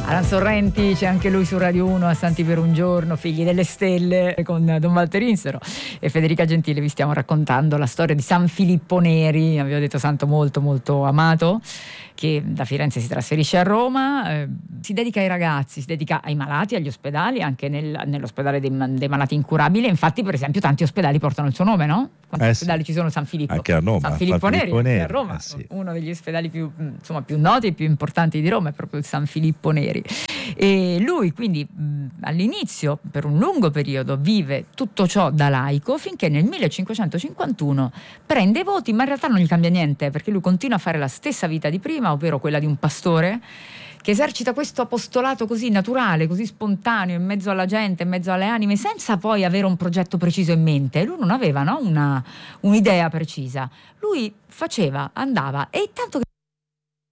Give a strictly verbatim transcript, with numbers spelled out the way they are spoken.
Alan Sorrenti c'è anche lui su Radio uno a Santi per un giorno, Figli delle Stelle con Don Walter Insero e Federica Gentile. Vi stiamo raccontando la storia di San Filippo Neri, avevo detto santo molto molto amato, che da Firenze si trasferisce a Roma, eh, si dedica ai ragazzi, si dedica ai malati, agli ospedali, anche nel, nell'ospedale dei, dei malati incurabili. Infatti, per esempio, tanti ospedali portano il suo nome, no? Quanti eh ospedali sì. ci sono? San Filippo. Anche a Roma. San Filippo San Neri, Filippo Neri a Roma, eh sì. uno degli ospedali più, insomma, più noti e più importanti di Roma è proprio il San Filippo Neri. E lui quindi mh, all'inizio, per un lungo periodo, vive tutto ciò da laico finché nel millecinquecentocinquantuno prende i voti, ma in realtà non gli cambia niente, perché lui continua a fare la stessa vita di prima, ovvero quella di un pastore che esercita questo apostolato così naturale, così spontaneo, in mezzo alla gente, in mezzo alle anime, senza poi avere un progetto preciso in mente. Lui non aveva, no? Una, un'idea precisa. Lui faceva, andava, e tanto che